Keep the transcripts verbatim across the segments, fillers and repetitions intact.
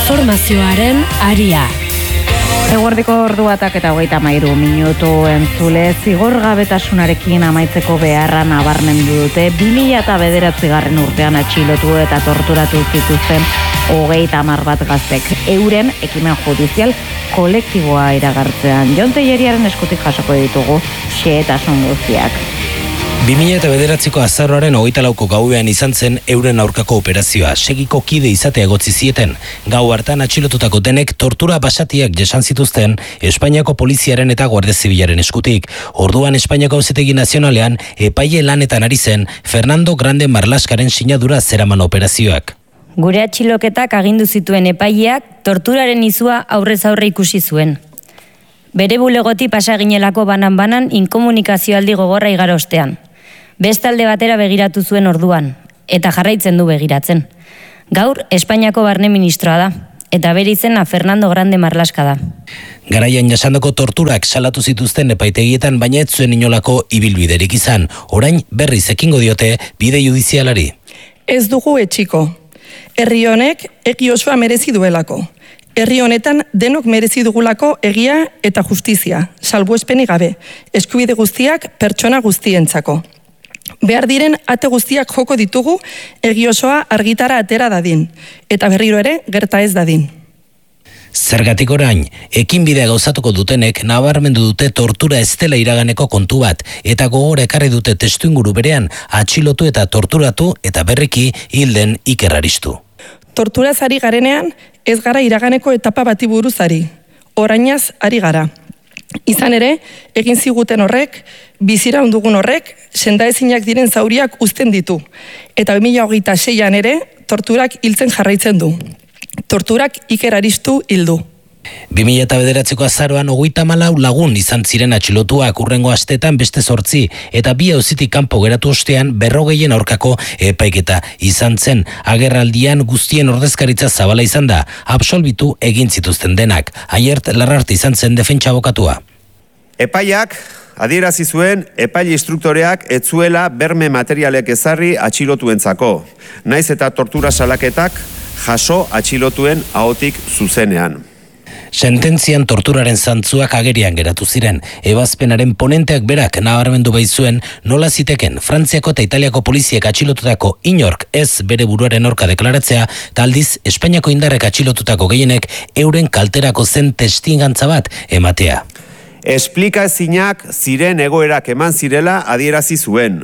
Informazioaren aria. Eguerdiko ordu batak eta hogeita hamairu minutu entzule, zigorgabetasunarekin amaitzeko beharra nabarmendu dute bi mila bederatzigarren urtean atxilotu eta torturatu zituzten hogeita hamar bat gaztek euren ekimen judizial kolektiboa iragartzean. Jon Telleriaren eskutik jasoko ditugu xehetasun guztiak. bi mila bederatziko azaroaren hogeita lauko gauean izan zen euren aurkako operazioa. Segiko kide izatea egotzi zieten. Gau hartan atxilotutako denek tortura basatiak jasan zituzten Espainiako poliziaren eta Guardia Zibilaren eskutik. Orduan Espainiako Auzitegi Nazionalean epaile lanetan ari zen Fernando Grande Marlaskaren sinadura zeraman operazioak. Gure atxiloketak agindu zituen epaileak torturaren izua aurrez aurre ikusi zuen. Bere bulegoti pasa ginelako banan-banan inkomunikazio aldi gogorra igaro ostean. Bestalde batera begiratu zuen orduan, eta jarraitzen du begiratzen. Gaur, Espainiako barne ministroa da, eta bere izena Fernando Grande Marlaska da. Garaian jasandako torturak salatu zituzten epaitegietan, baina ez zuen inolako ibilbiderik izan. Orain berriz ekingo diote bide judizialari. Ez dugu etxiko. Herri honek egi osoa merezi duelako. Herri honetan denok merezi dugulako egia eta justizia, salbuespenik gabe, eskubide guztiak pertsona guztientzako. Behar diren ate guztiak joko ditugu egi osoa argitara atera dadin, eta berriro ere gerta ez dadin. Zergatik orain, ekinbidea gauzatuko dutenek nabarmendu dute tortura ez dela iraganeko kontu bat, eta gogora ekarri dute testuinguru berean atxilotu eta torturatu eta berriki hilden ikerraristu. Torturaz ari garenean ez gara iraganeko etapa bati buruz ari, orainaz ari gara. Izan ere, egin ziguten horrek, bizira ondugun horrek, sendaezinak diren zauriak uzten ditu. Eta bi mila hogeita seian ere, torturak hiltzen jarraitzen du. Torturak ikeraristu hildu. bi mila bederatziko azaroan hogeita hamalau lagun izan ziren atxilotuak, urrengo astetan beste zortzi, eta bi auzitik kanpo geratu ostean berrogeien aurkako epaiketa izan zen. Agerraldian guztien ordezkaritza zabala izan da, absolbitu egin zituzten denak. Aiert Larrarte izan zen defentsa abokatua. Epaiak adierazi zuen epaile instruktoreak ez zuela berme materialek ezarri atxilotuentzako, naiz eta tortura salaketak jaso atxilotuen ahotik zuzenean. Sententzian torturaren zantzuak agerian geratu ziren. Ebazpenaren ponenteak berak nabarmendu baitzuen nola ziteken Frantziako eta Italiako poliziek atxilotutako inork ez bere buruaren aurka deklaratzea, eta aldiz Espainiako indarrek atxilotutako gehienek euren kalterako zen testigantza bat ematea. Esplikaezinak ziren egoerak eman zirela adierazi zuen.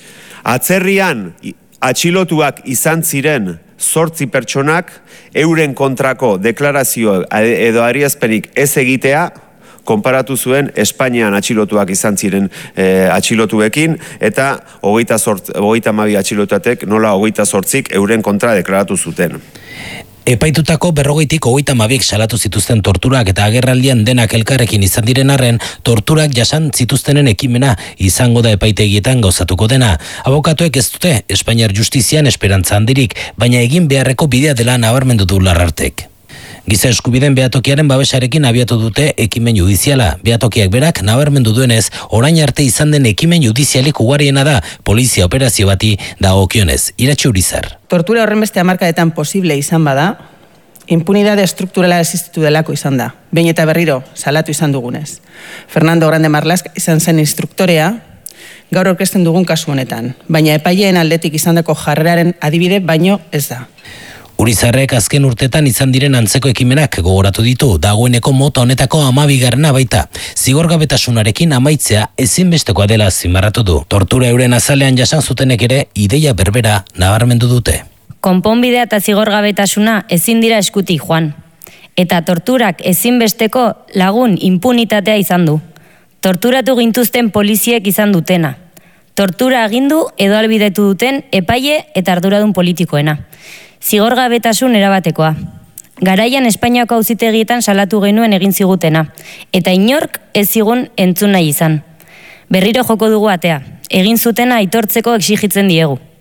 Atzerrian atxilotuak izan ziren zortzi pertsonak euren kontrako deklarazio edo adierazpenik ez egitea konparatu zuen Espainian atxilotuak izan ziren e, atxilotuekin, eta hogeita hamabi atxilotatek nola hogeita zortzik euren kontra deklaratu zuten. Epaitutako berrogeitik hogeita hamabik salatu zituzten torturak eta agerraldian denak elkarrekin izan diren arren, torturak jasan zituztenen ekimena izango da epaitegietan gauzatuko dena. Abokatuek ez dute Espainiar justizian esperantza handirik, baina egin beharreko bidea dela nabarmendu du Larrartek. Giza eskubideen behatokiaren babesarekin abiatu dute ekimen judiziala. Behatokiak berak nabarmendu duenez, orain arte izan den ekimen judizialik ugariena da polizia operazio bati dagokionez. Iratxe Urizar. Tortura horren beste hamarkadetan posible izan bada, impunidade estrukturala existitu delako izan da. Behin eta berriro salatu izan dugunez. Fernando Grande Marlaska izan zen instruktorea, gaur aurkezten dugun kasu honetan, baina epaileen aldetik izandako jarreraren adibide baino ez da. Urizarrek azken urtetan izan diren antzeko ekimenak gogoratu ditu, dagoeneko mota honetako hamabigarrena baita. Zigorgabetasunarekin amaitzea ezinbestekoa dela azpimarratu du. Tortura euren azalean jasan zutenek ere ideia berbera nabarmendu dute. Konponbidea eta zigorgabetasuna ezin dira eskutik joan. Eta torturak ezinbesteko lagun impunitatea izan du. Torturatu gintuzten poliziek izan dutena. Tortura agindu edo albidetu duten epaile eta arduradun politikoena. Zigorgabetasun erabatekoa. Garaian Espainiako auzitegietan salatu genuen egin zigutena, eta inork ez zigun entzun nahi izan. Berriro joko dugu atea, egin zutena aitortzeko exigitzen diegu.